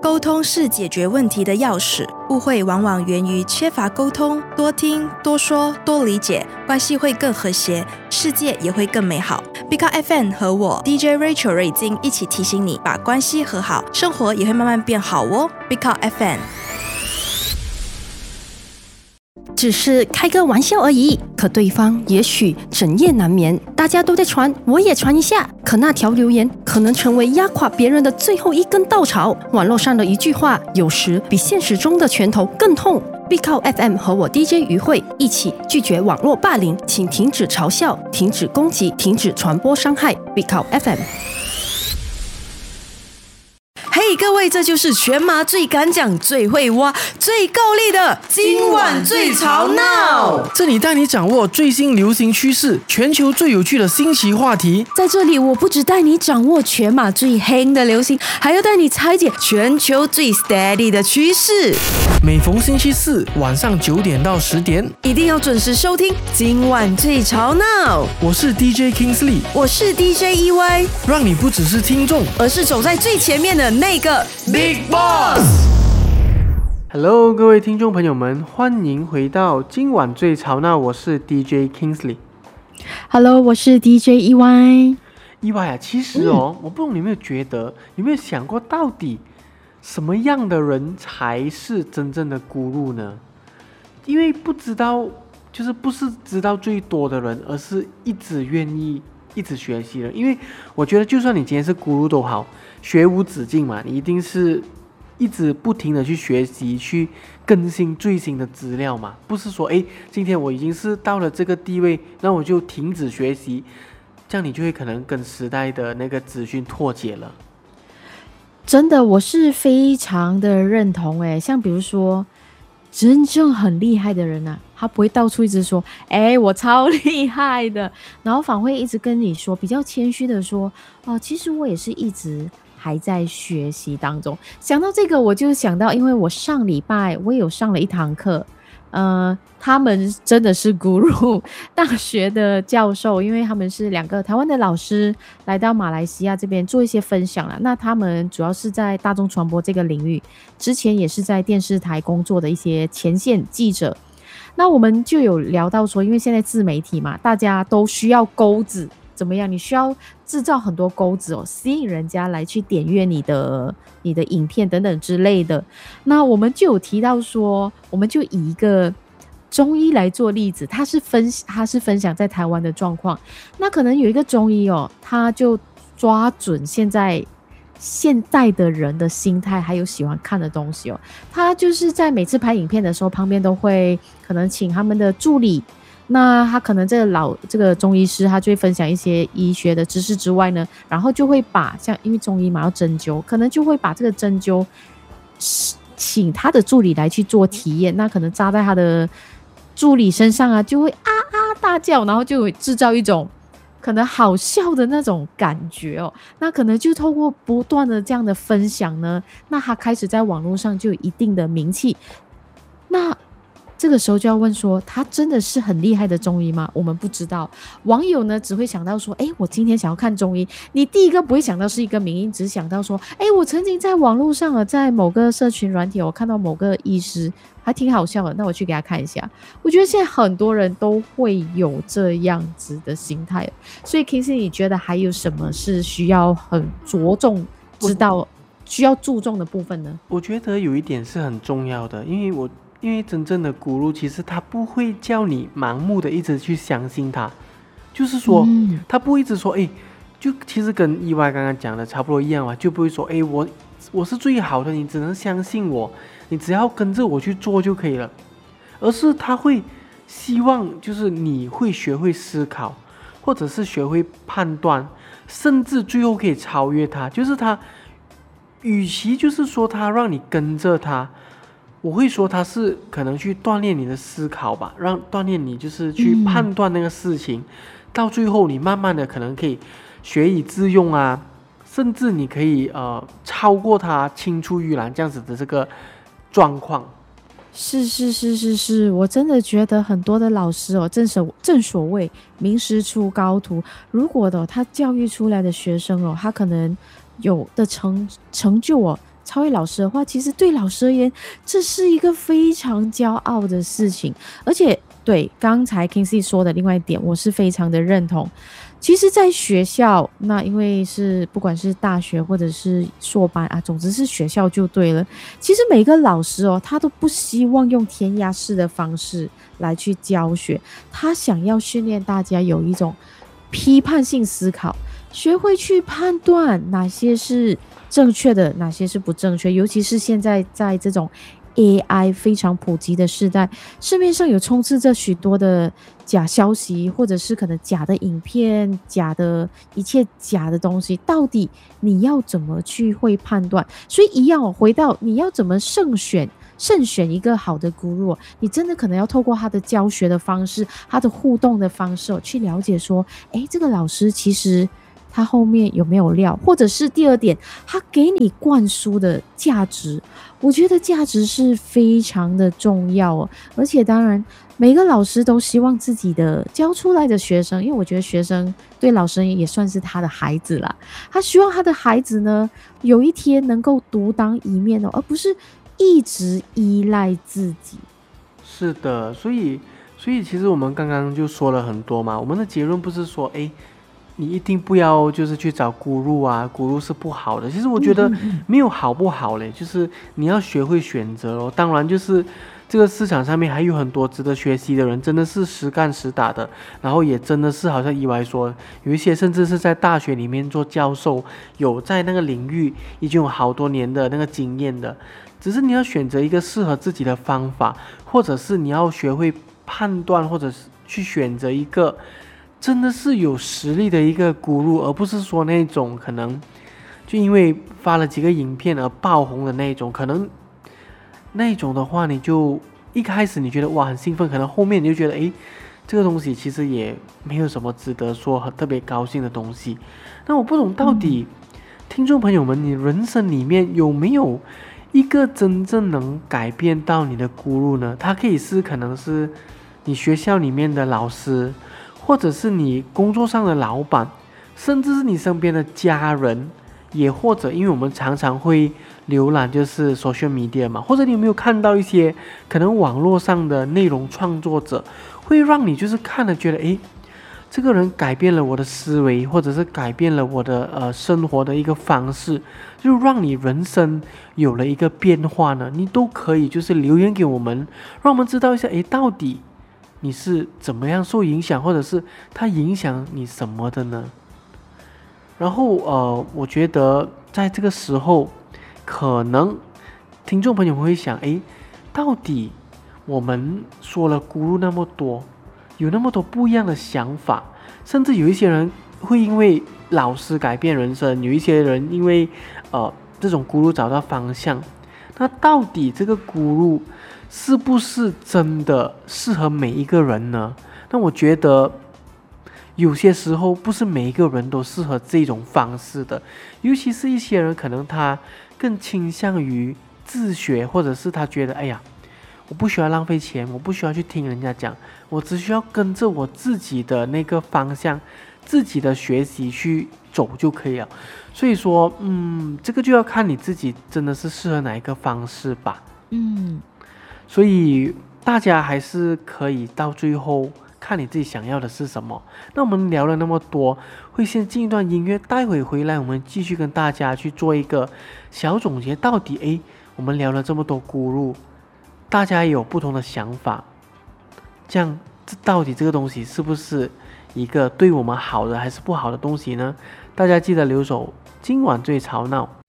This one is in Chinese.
沟通是解决问题的钥匙，误会往往源于缺乏沟通，多听、多说、多理解，关系会更和谐，世界也会更美好。Big Up FM 和我 DJ Rachel 瑞金一起提醒你，把关系和好，生活也会慢慢变好哦。Big Up FM。 只是开个玩笑而已，可对方也许整夜难眠。大家都在传，我也传一下。可那条留言可能成为压垮别人的最后一根稻草。网络上的一句话，有时比现实中的拳头更痛。必靠 FM 和我 DJ 于慧一起拒绝网络霸凌，请停止嘲笑，停止攻击，停止传播伤害。必靠 FM。 嘿，各位，这就是全马最敢讲、最会挖、最够力的今晚最吵闹。 这里带你掌握最新流行趋势，全球最有趣的新奇话题。 在这里，我不只带你掌握全马最黑的流行，还要带你拆解全球最 steady 的趋势。 每逢星期四晚上9点到10点， 一定要准时收听今晚最吵闹。 我是 DJ Kingsley， 我是 DJ EY， 让你不只是听众， 而是走在最前面的那个 Big Boss。Hello， 各位听众朋友们，欢迎回到今晚最吵闹。我是 DJ Kingsley。Hello， 我是 DJ EY。EY 啊，其实我不懂你有没有觉得，有没有想过，到底什么样的人才是真正的guru呢？因为不知道，就是不是知道最多的人，而是一直愿意一直学习的。因为我觉得，就算你今天是guru都好，学无止境嘛，你一定是一直不停的去学习，去更新最新的资料嘛。不是说，今天我已经是到了这个地位，那我就停止学习，这样你就会可能跟时代的那个资讯脱节了。 真的，我是非常的认同。像比如说真正很厉害的人啊，他不会到处一直说我超厉害的，然后反而会一直跟你说，比较谦虚的说其实我也是一直还在学习当中。想到这个，我就想到，因为我上礼拜我有上了一堂课，他们真的是guru，大学的教授，因为他们是2个台湾的老师来到马来西亚这边做一些分享啦。那他们主要是在大众传播这个领域，之前也是在电视台工作的一些前线记者。那我们就有聊到说，因为现在自媒体嘛，大家都需要钩子，怎么样？你需要制造很多钩子吸引人家来去点阅你的影片等等之类的。那我们就有提到说，我们就以一个中医来做例子，他是分享在台湾的状况。那可能有一个中医他就抓准现代的人的心态，还有喜欢看的东西他就是在每次拍影片的时候，旁边都会可能请他们的助理。那他可能这个中医师，他就会分享一些医学的知识之外呢，然后就会把因为中医嘛要针灸，可能就会把这个针灸请他的助理来去做体验。那可能扎在他的助理身上啊，就会大叫，然后就会制造一种可能好笑的那种感觉那可能就透过不断的这样的分享呢，那他开始在网络上就有一定的名气。那这个时候就要问说，他真的是很厉害的中医吗？我们不知道。网友呢只会想到说，我今天想要看中医，你第一个不会想到是一个名医，只想到说，我曾经在网络上在某个社群软体我看到某个医师还挺好笑的，那我去给他看一下。我觉得现在很多人都会有这样子的心态。所以 Kingsley 你觉得还有什么是需要很着重知道需要注重的部分呢？ 我觉得有一点是很重要的，因为真正的guru其实他不会叫你盲目的一直去相信他，就是说他不会一直说就其实跟EY刚刚讲的差不多一样嘛，就不会说我是最好的，你只能相信我，你只要跟着我去做就可以了。而是他会希望就是你会学会思考，或者是学会判断，甚至最后可以超越他。就是他与其就是说他让你跟着他，我会说他是可能去锻炼你的思考吧，锻炼你就是去判断那个事情，到最后你慢慢的可能可以学以致用啊，甚至你可以超过他，青出于蓝这样子的这个状况。 是，我真的觉得很多的老师正所谓名师出高徒。如果他教育出来的学生他可能有的成就超越老师的话，其实对老师而言，这是一个非常骄傲的事情。而且对刚才 Kingsley 说的另外一点，我是非常的认同。其实在学校，那因为是不管是大学或者是硕班啊，总之是学校就对了。其实每个老师哦，他都不希望用填鸭式的方式来去教学，他想要训练大家有一种批判性思考，学会去判断哪些是正确的，哪些是不正确。尤其是现在在这种 AI 非常普及的时代，市面上有充斥着许多的假消息，或者是可能假的影片、假的一切假的东西，到底你要怎么去会判断？所以一样回到你要怎么慎选一个好的guru哦，你真的可能要透过他的教学的方式，他的互动的方式去了解说，这个老师其实他后面有没有料，或者是第二点，他给你灌输的价值，我觉得价值是非常的重要哦。而且当然每个老师都希望自己的教出来的学生，因为我觉得学生对老师也算是他的孩子啦，他希望他的孩子呢有一天能够独当一面哦，而不是一直依赖自己。 是的，所以其实我们刚刚就说了很多嘛，我们的结论不是说你一定不要就是去找guru啊，guru是不好的。其实我觉得没有好不好嘞，就是你要学会选择咯。当然就是这个市场上面还有很多值得学习的人，真的是实干实打的，然后也真的是好像意外说，有一些甚至是在大学里面做教授，有在那个领域已经有好多年的那个经验的。只是你要选择一个适合自己的方法，或者是你要学会判断，或者是去选择一个真的是有实力的一个guru，而不是说那种可能就因为发了几个影片而爆红的那种。可能那种的话，你就一开始你觉得哇很兴奋，可能后面你就觉得这个东西其实也没有什么值得说很特别高兴的东西。那我不懂到底听众朋友们，你人生里面有没有一个真正能改变到你的guru呢？他可以是可能是你学校里面的老师，或者是你工作上的老板，甚至是你身边的家人，也或者因为我们常常会浏览就是 social media 嘛，或者你有没有看到一些可能网络上的内容创作者，会让你就是看了觉得这个人改变了我的思维，或者是改变了我的生活的一个方式，就让你人生有了一个变化呢？你都可以就是留言给我们，让我们知道一下到底你是怎么样受影响，或者是它影响你什么的呢？然后我觉得在这个时候，可能听众朋友们会想，到底我们说了guru那么多，有那么多不一样的想法，甚至有一些人会因为老师改变人生，有一些人因为这种guru找到方向。那到底这个guru是不是真的适合每一个人呢？那我觉得有些时候不是每一个人都适合这种方式的，尤其是一些人可能他更倾向于自学，或者是他觉得我不需要浪费钱，我不需要去听人家讲，我只需要跟着我自己的那个方向，自己的学习去走就可以了。所以说这个就要看你自己真的是适合哪一个方式吧。所以大家还是可以到最后看你自己想要的是什么。那我们聊了那么多，会先进一段音乐，待会回来我们继续跟大家去做一个小总结。到底我们聊了这么多guru，大家也有不同的想法，这样到底这个东西是不是一个对我们好的还是不好的东西呢？大家记得留守今晚最吵闹。